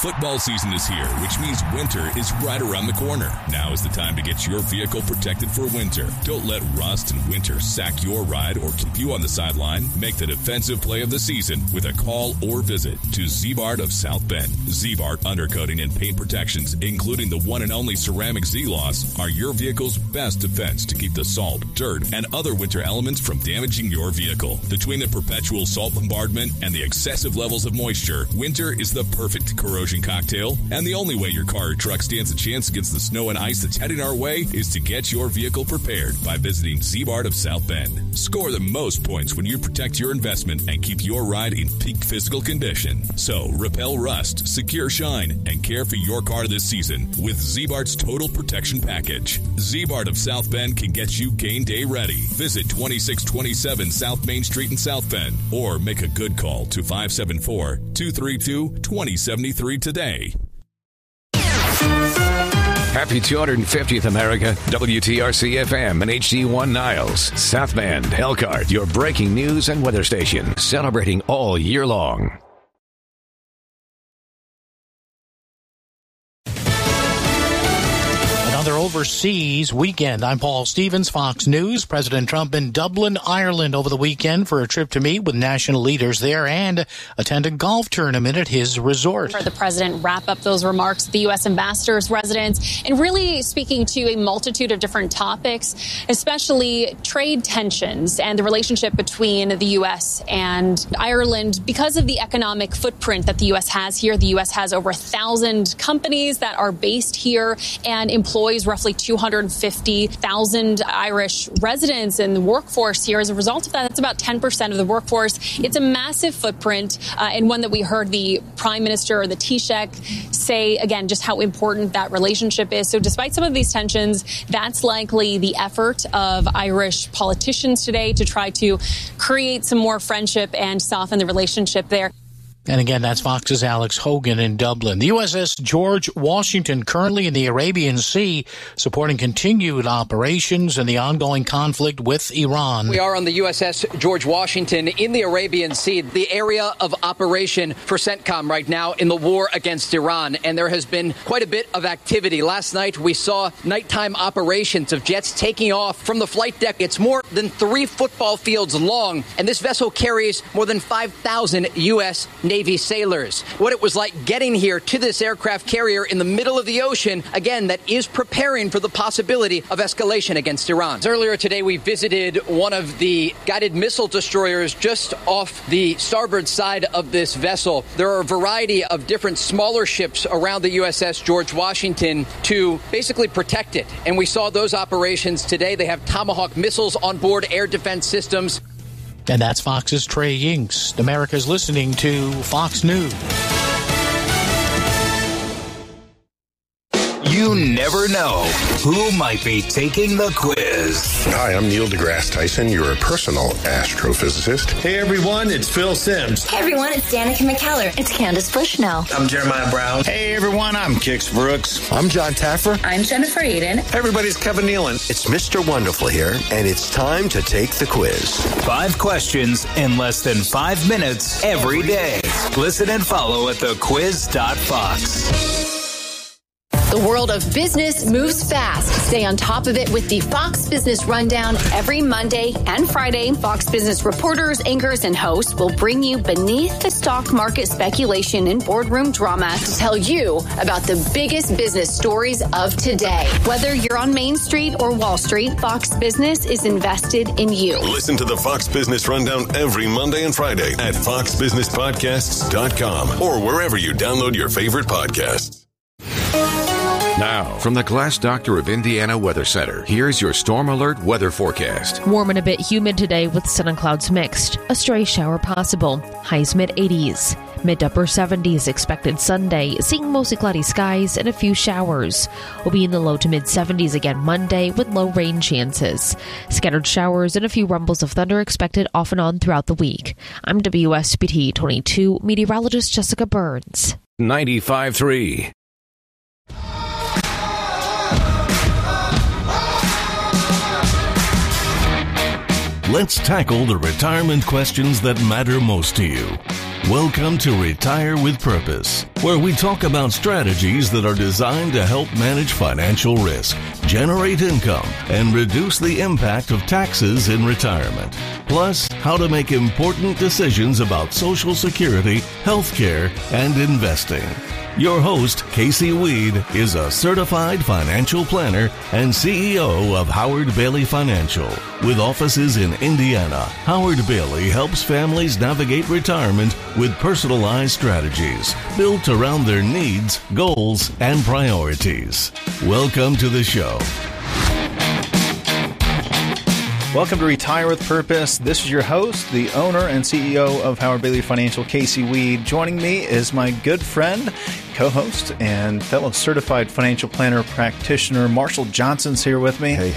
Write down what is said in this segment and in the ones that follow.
Football season is here, which means winter is right around the corner. Now is the time to get your vehicle protected for winter. Don't let rust and winter sack your ride or keep you on the sideline. Make the defensive play of the season with a call or visit to Z-Bart of South Bend. Z-Bart Undercoating and Paint Protections, including the one and only ceramic Z-Loss, are your vehicle's best defense to keep the salt, dirt, and other winter elements from damaging your vehicle. Between the perpetual salt bombardment and the excessive levels of moisture, winter is the perfect corrosion cocktail, and the only way your car or truck stands a chance against the snow and ice that's heading our way is to get your vehicle prepared by visiting Z-Bart of South Bend. Score the most points when you protect your investment and keep your ride in peak physical condition. So, repel rust, secure shine, and care for your car this season with Z-Bart's Total Protection Package. Z-Bart of South Bend can get you game day ready. Visit 2627 South Main Street in South Bend or make a good call to 574-232-2073 today. Happy 250th America, WTRC-FM and HD1 Niles. South Bend, Elkhart, your breaking news and weather station, celebrating all year long. Another overseas weekend. I'm Paul Stevens, Fox News. President Trump in Dublin, Ireland over the weekend for a trip to meet with national leaders there and attend a golf tournament at his resort. The president wrap up those remarks at the U.S. ambassador's residence and really speaking to a multitude of different topics, especially trade tensions and the relationship between the U.S. and Ireland. Because of the economic footprint that the U.S. has here, the U.S. has over 1,000 companies that are based here and employs roughly 250,000 Irish residents in the workforce here. As a result of that, that's about 10% of the workforce. It's a massive footprint and one that we heard the Prime Minister, or the Taoiseach, say, again, just how important that relationship is. So despite some of these tensions, that's likely the effort of Irish politicians today to try to create some more friendship and soften the relationship there. And again, that's Fox's Alex Hogan in Dublin. The USS George Washington currently in the Arabian Sea, supporting continued operations in the ongoing conflict with Iran. We are on the USS George Washington in the Arabian Sea, the area of operation for CENTCOM right now in the war against Iran. And there has been quite a bit of activity. Last night, we saw nighttime operations of jets taking off from the flight deck. It's more than 3 football fields long, and this vessel carries more than 5,000 U.S. Navy sailors. What it was like getting here to this aircraft carrier in the middle of the ocean, again, that is preparing for the possibility of escalation against Iran. Earlier today, we visited one of the guided missile destroyers just off the starboard side of this vessel. There are a variety of different smaller ships around the USS George Washington to basically protect it. And we saw those operations today. They have Tomahawk missiles on board, air defense systems. And that's Fox's Trey Yingst. America's listening to Fox News. You never know who might be taking the quiz. Hi, I'm Neil deGrasse Tyson, your personal astrophysicist. Hey everyone, it's Phil Simms. Hey everyone, it's Danica McKellar. It's Candace Bushnell. I'm Jeremiah Brown. Hey everyone, I'm Kix Brooks. I'm John Taffer. I'm Jennifer Aiden. Hey everybody, it's Kevin Nealon. It's Mr. Wonderful here, and it's time to take the quiz. 5 questions in less than 5 minutes every day. Listen and follow at thequiz.fox. The world of business moves fast. Stay on top of it with the Fox Business Rundown every Monday and Friday. Fox Business reporters, anchors, and hosts will bring you beneath the stock market speculation and boardroom drama to tell you about the biggest business stories of today. Whether you're on Main Street or Wall Street, Fox Business is invested in you. Listen to the Fox Business Rundown every Monday and Friday at foxbusinesspodcasts.com or wherever you download your favorite podcasts. Now, from the Glass Doctor of Indiana Weather Center, here's your Storm Alert weather forecast. Warm and a bit humid today with sun and clouds mixed. A stray shower possible. Highs mid-80s. Mid to upper 70s expected Sunday, seeing mostly cloudy skies and a few showers. We'll be in the low to mid-70s again Monday with low rain chances. Scattered showers and a few rumbles of thunder expected off and on throughout the week. I'm WSBT 22 meteorologist Jessica Burns. 95.3. Let's tackle the retirement questions that matter most to you. Welcome to Retire with Purpose, where we talk about strategies that are designed to help manage financial risk, generate income, and reduce the impact of taxes in retirement. Plus, how to make important decisions about Social Security, healthcare, and investing. Your host, Casey Weed, is a certified financial planner and CEO of Howard Bailey Financial. With offices in Indiana, Howard Bailey helps families navigate retirement with personalized strategies built around their needs, goals, and priorities. Welcome to the show. Welcome to Retire with Purpose. This is your host, the owner and CEO of Howard Bailey Financial, Casey Weed. Joining me is my good friend, co-host, and fellow certified financial planner practitioner, Marshall Johnson's here with me. Hey.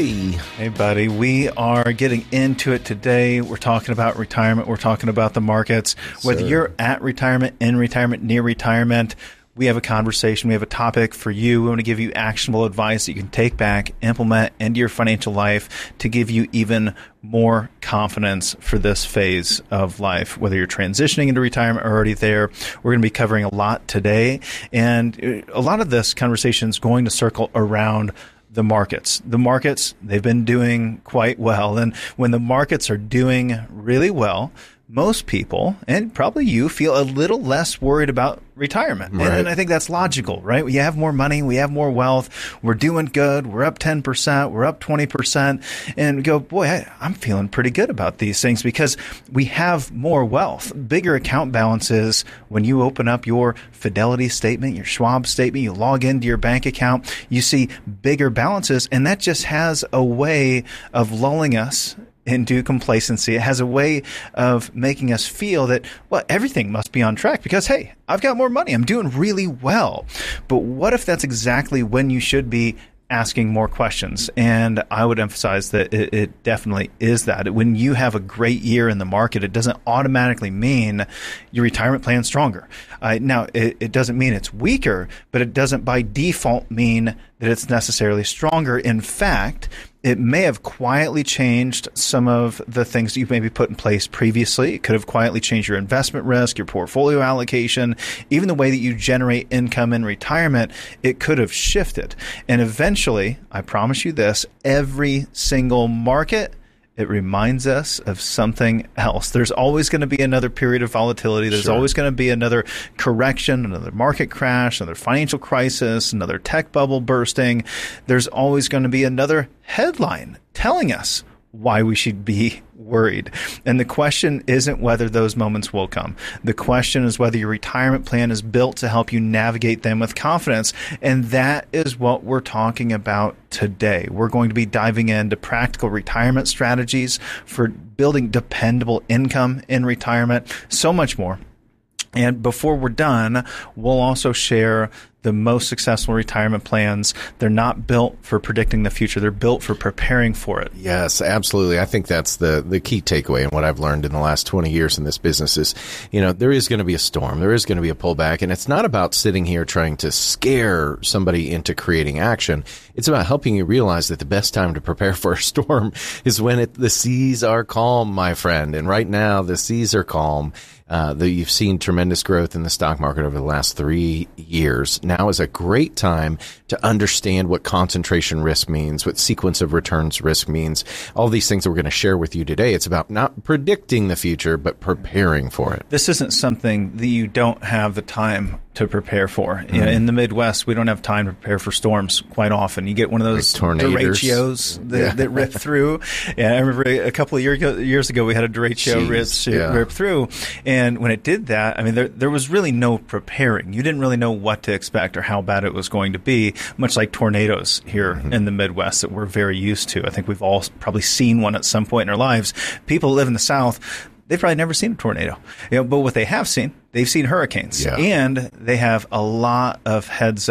Hey, buddy. We are getting into it today. We're talking about retirement. We're talking about the markets. Whether you're at retirement, in retirement, near retirement, we have a conversation. We have a topic for you. We want to give you actionable advice that you can take back, implement into your financial life to give you even more confidence for this phase of life. Whether you're transitioning into retirement or already there, we're going to be covering a lot today. And a lot of this conversation is going to circle around the markets. The markets, they've been doing quite well. And when the markets are doing really well, most people, and probably you, feel a little less worried about retirement. Right. And I think that's logical, right? We have more money. We have more wealth. We're doing good. We're up 10%. We're up 20%. And we go, boy, I'm feeling pretty good about these things because we have more wealth. Bigger account balances. When you open up your Fidelity statement, your Schwab statement, you log into your bank account, you see bigger balances. And that just has a way of lulling us into complacency. It has a way of making us feel that, well, everything must be on track because, hey, I've got more money. I'm doing really well. But what if that's exactly when you should be asking more questions? And I would emphasize that it definitely is that. When you have a great year in the market, it doesn't automatically mean your retirement plan is stronger. Now, it doesn't mean it's weaker, but it doesn't by default mean that it's necessarily stronger. In fact, it may have quietly changed some of the things that you've maybe put in place previously. It could have quietly changed your investment risk, your portfolio allocation, even the way that you generate income in retirement. It could have shifted. And eventually, I promise you this, every single market, it reminds us of something else. There's always going to be another period of volatility. There's always going to be another correction, another market crash, another financial crisis, another tech bubble bursting. There's always going to be another headline telling us why we should be worried. And the question isn't whether those moments will come. The question is whether your retirement plan is built to help you navigate them with confidence. And that is what we're talking about today. We're going to be diving into practical retirement strategies for building dependable income in retirement, so much more. And before we're done, we'll also share the most successful retirement plans. They're not built for predicting the future. They're built for preparing for it. Yes, absolutely. I think that's the key takeaway. And what I've learned in the last 20 years in this business is, there is going to be a storm. There is going to be a pullback. And it's not about sitting here trying to scare somebody into creating action. It's about helping you realize that the best time to prepare for a storm is when the seas are calm, my friend. And right now, the seas are calm. You've seen tremendous growth in the stock market over the last 3 years. Now is a great time to understand what concentration risk means, what sequence of returns risk means, all these things that we're going to share with you today. It's about not predicting the future, but preparing for it. This isn't something that you don't have the time to prepare for. Mm-hmm. In the Midwest, we don't have time to prepare for storms quite often. You get one of those derechos that rip through. Yeah, I remember a couple of years ago, we had a derecho rip through. And when it did that, I mean, there was really no preparing. You didn't really know what to expect or how bad it was going to be, much like tornadoes here in the Midwest that we're very used to. I think we've all probably seen one at some point in our lives. People who live in the South, they've probably never seen a tornado. But what they have seen, they've seen hurricanes. Yeah. And they have a lot of heads up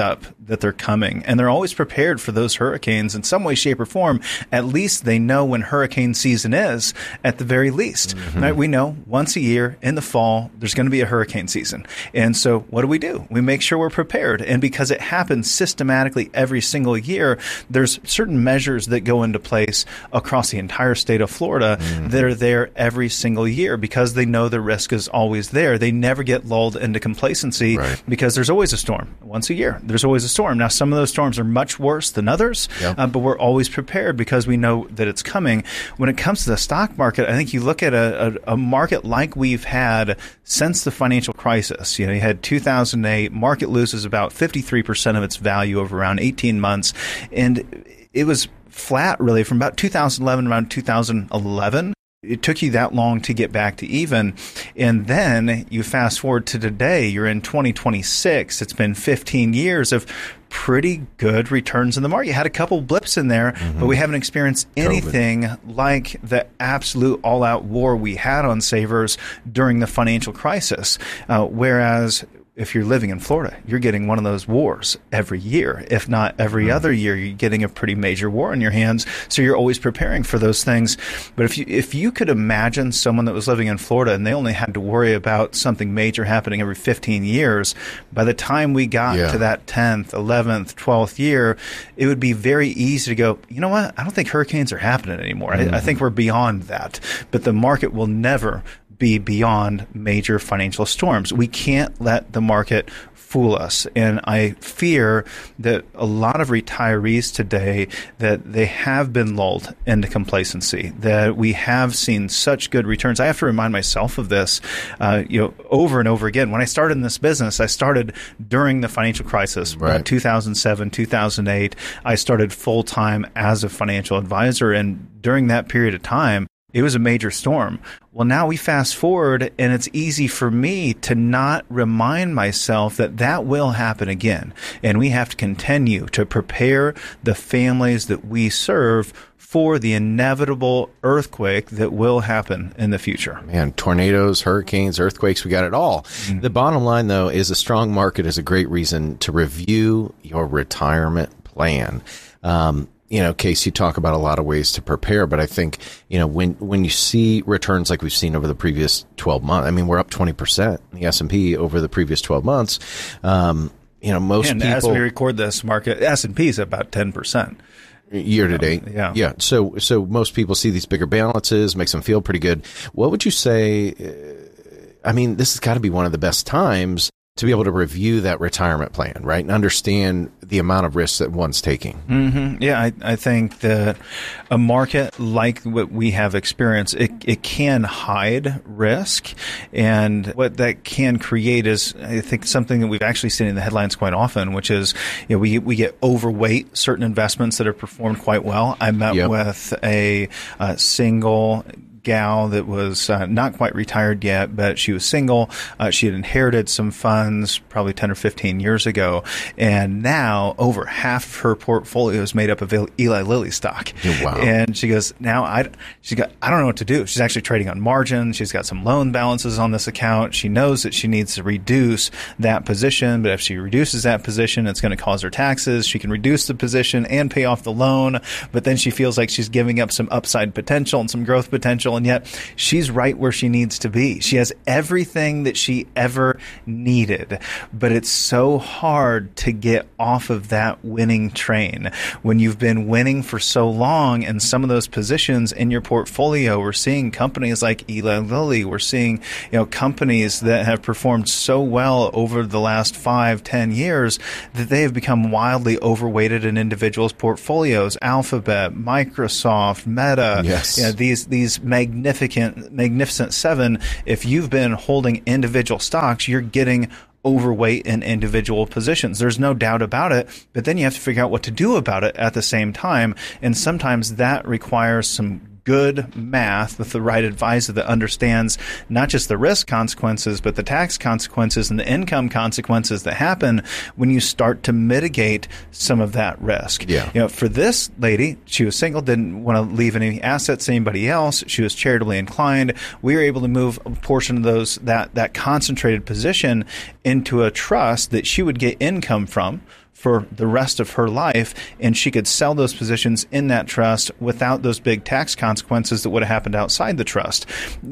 that they're coming, and they're always prepared for those hurricanes in some way, shape, or form. At least they know when hurricane season is, at the very least. Right? We know once a year in the fall, there's going to be a hurricane season. And so what do? We make sure we're prepared. And because it happens systematically every single year, there's certain measures that go into place across the entire state of Florida that are there every single year because they know the risk is always there. They never get lulled into complacency because there's always a storm. Once a year, there's always a storm. Now, some of those storms are much worse than others, but we're always prepared because we know that it's coming. When it comes to the stock market, I think you look at a market like we've had since the financial crisis. You had 2008, market loses about 53% of its value over around 18 months, and it was flat really from about 2011 around 2011. It took you that long to get back to even. And then you fast forward to today, you're in 2026. It's been 15 years of pretty good returns in the market. You had a couple blips in there, but we haven't experienced anything like the absolute all-out war we had on savers during the financial crisis. Whereas if you're living in Florida, you're getting one of those wars every year. If not every other year, you're getting a pretty major war in your hands. So you're always preparing for those things. But if you could imagine someone that was living in Florida and they only had to worry about something major happening every 15 years, by the time we got to that 10th, 11th, 12th year, it would be very easy to go, you know what? I don't think hurricanes are happening anymore. I think we're beyond that. But the market will never be beyond major financial storms. We can't let the market fool us. And I fear that a lot of retirees today, that they have been lulled into complacency, that we have seen such good returns. I have to remind myself of this, over and over again. When I started in this business, I started during the financial crisis, 2007, 2008. I started full-time as a financial advisor. And during that period of time, it was a major storm. Well, now we fast forward, and it's easy for me to not remind myself that that will happen again. And we have to continue to prepare the families that we serve for the inevitable earthquake that will happen in the future. Man, tornadoes, hurricanes, earthquakes, we got it all. The bottom line, though, is a strong market is a great reason to review your retirement plan. Case, you talk about a lot of ways to prepare, but I think, when you see returns like we've seen over the previous 12 months, I mean, we're up 20% in the S&P over the previous 12 months. Most people, as we record this, market S&P is about 10%. Year to date. Yeah. So most people see these bigger balances, makes them feel pretty good. What would you say? This has got to be one of the best times to be able to review that retirement plan, right? And understand the amount of risks that one's taking. Yeah, I think that a market like what we have experienced, it can hide risk. And what that can create is, I think, something that we've actually seen in the headlines quite often, which is, we get overweight certain investments that have performed quite well. I met with a single gal that was not quite retired yet, but she was single. She had inherited some funds probably 10 or 15 years ago. And now over half of her portfolio is made up of Eli Lilly stock. Wow. And she goes, I don't know what to do. She's actually trading on margin. She's got some loan balances on this account. She knows that she needs to reduce that position, but if she reduces that position, it's going to cause her taxes. She can reduce the position and pay off the loan, but then she feels like she's giving up some upside potential and some growth potential. And yet she's right where she needs to be. She has everything that she ever needed, but it's so hard to get off of that winning train when you've been winning for so long. And some of those positions in your portfolio, we're seeing companies like Eli Lilly. We're seeing, companies that have performed so well over the last 5-10 years that they have become wildly overweighted in individuals' portfolios. Alphabet, Microsoft, Meta, these magnificent seven. If you've been holding individual stocks, you're getting overweight in individual positions. There's no doubt about it, but then you have to figure out what to do about it at the same time. And sometimes that requires some good math with the right advisor that understands not just the risk consequences, but the tax consequences and the income consequences that happen when you start to mitigate some of that risk. For this lady, she was single, didn't want to leave any assets to anybody else. She was charitably inclined. We were able to move a portion of that concentrated position into a trust that she would get income from for the rest of her life, and she could sell those positions in that trust without those big tax consequences that would have happened outside the trust.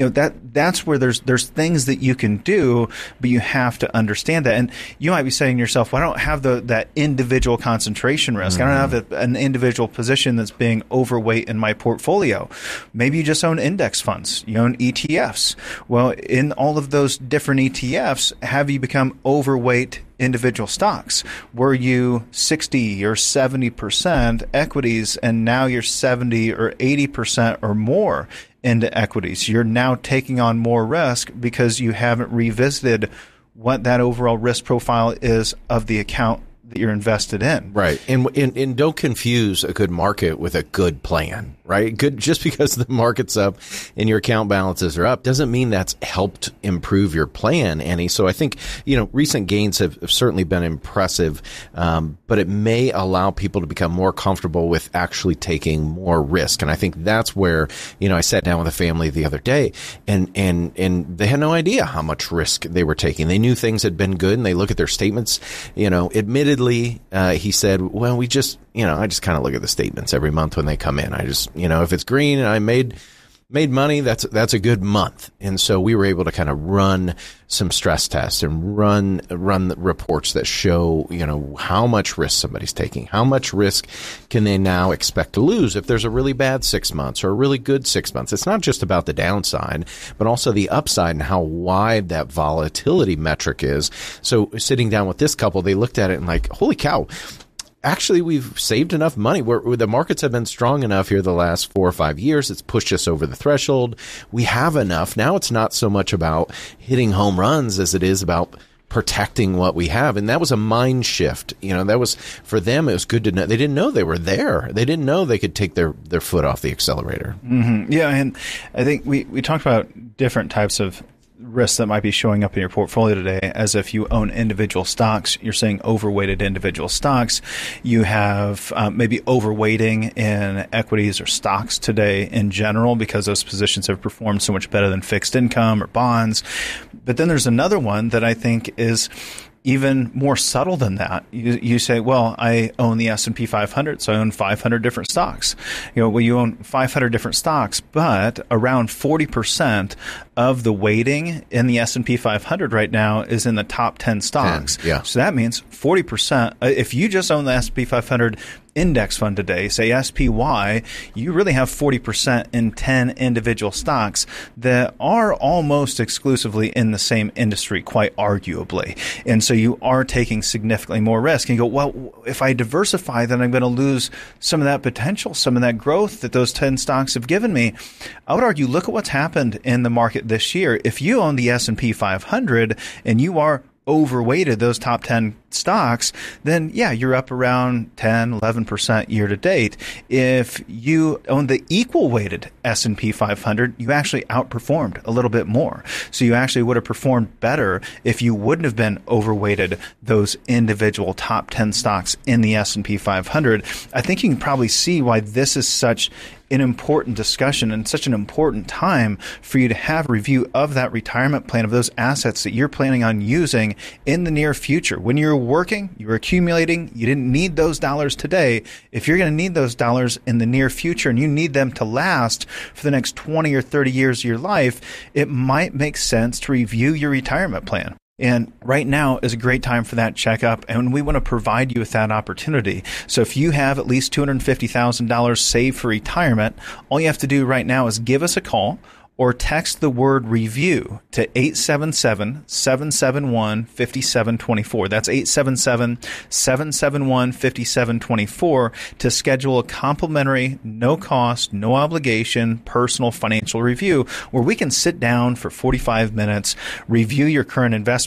That's where there's things that you can do, but you have to understand that. And you might be saying to yourself, well, I don't have that individual concentration risk. I don't have an individual position that's being overweight in my portfolio. Maybe you just own index funds. You own ETFs. Well, in all of those different ETFs, have you become overweight individual stocks? Were you 60 or 70% equities, and now you're 70 or 80% or more into equities? You're now taking on more risk because you haven't revisited what that overall risk profile is of the account that you're invested in. Right. And don't confuse a good market with a good plan, right? Good, just because the market's up and your account balances are up doesn't mean that's helped improve your plan any. So I think, recent gains have certainly been impressive, but it may allow people to become more comfortable with actually taking more risk. And I think that's where, I sat down with a family the other day and they had no idea how much risk they were taking. They knew things had been good, and they look at their statements, admittedly, he said, well, I just kind of look at the statements every month when they come in. I just, if it's green and I made money, that's a good month. And so we were able to kind of run some stress tests and run the reports that show, how much risk somebody's taking. How much risk can they now expect to lose if there's a really bad 6 months or a really good 6 months? It's not just about the downside, but also the upside and how wide that volatility metric is. So sitting down with this couple, they looked at it and like, holy cow. Actually, we've saved enough money. The markets have been strong enough here the last 4 or 5 years. It's pushed us over the threshold. We have enough. Now it's not so much about hitting home runs as it is about protecting what we have. And that was a mind shift. That was, for them, it was good to know. They didn't know they were there. They didn't know they could take their foot off the accelerator. Mm-hmm. Yeah, and I think we talked about different types of risks that might be showing up in your portfolio today. As if you own individual stocks, you're saying overweighted individual stocks. You have maybe overweighting in equities or stocks today in general because those positions have performed so much better than fixed income or bonds. But then there's another one that I think is even more subtle than that. You say, well, I own the S&P 500, so I own 500 different stocks. You own 500 different stocks, but around 40% of the weighting in the S&P 500 right now is in the top 10 stocks. Yeah. So that means 40%. If you just own the S&P 500 index fund today, say SPY, you really have 40% in 10 individual stocks that are almost exclusively in the same industry, quite arguably. And so you are taking significantly more risk. And you go, well, if I diversify, then I'm going to lose some of that potential, some of that growth that those 10 stocks have given me. I would argue, look at what's happened in the market this year. If you own the S&P 500 and you are overweighted those top 10 stocks, then yeah, you're up around 10, 11% year to date. If you own the equal weighted S&P 500, you actually outperformed a little bit more. So you actually would have performed better if you wouldn't have been overweighted those individual top 10 stocks in the S&P 500. I think you can probably see why this is such an important discussion and such an important time for you to have a review of that retirement plan, of those assets that you're planning on using in the near future. When you're working, you're accumulating, you didn't need those dollars today. If you're going to need those dollars in the near future and you need them to last for the next 20 or 30 years of your life, it might make sense to review your retirement plan. And right now is a great time for that checkup, and we want to provide you with that opportunity. So if you have at least $250,000 saved for retirement, all you have to do right now is give us a call or text the word review to 877-771-5724. That's 877-771-5724 to schedule a complimentary, no cost, no obligation, personal financial review where we can sit down for 45 minutes, review your current investment